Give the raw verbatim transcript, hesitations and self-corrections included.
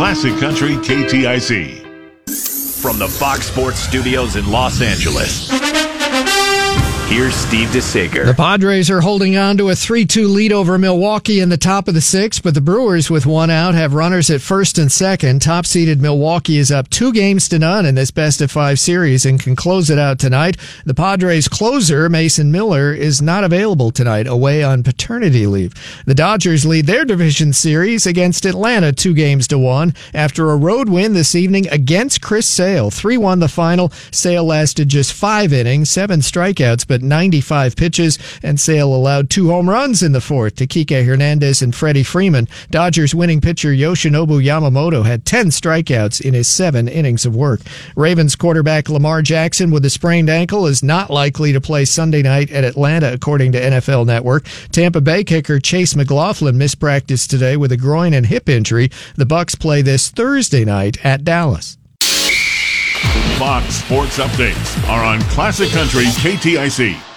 Classic Country K T I C. From the Fox Sports Studios in Los Angeles, here's Steve DeSager. The Padres are holding on to a three two lead over Milwaukee in the top of the sixth, but the Brewers, with one out, have runners at first and second. Top-seeded Milwaukee is up two games to none in this best-of-five series and can close it out tonight. The Padres' closer, Mason Miller, is not available tonight, away on paternity leave. The Dodgers lead their division series against Atlanta two games to one after a road win this evening against Chris Sale. three one the final. Sale lasted just five innings, seven strikeouts, but ninety-five pitches, and Sale allowed two home runs in the fourth to Kike Hernandez and Freddie Freeman. Dodgers winning pitcher Yoshinobu Yamamoto had ten strikeouts in his seven innings of work. Ravens quarterback Lamar Jackson with a sprained ankle is not likely to play Sunday night at Atlanta, according to N F L Network. Tampa Bay kicker Chase McLaughlin missed practice today with a groin and hip injury. The Bucs play this Thursday night at Dallas. Fox Sports Updates are on Classic Country K T I C.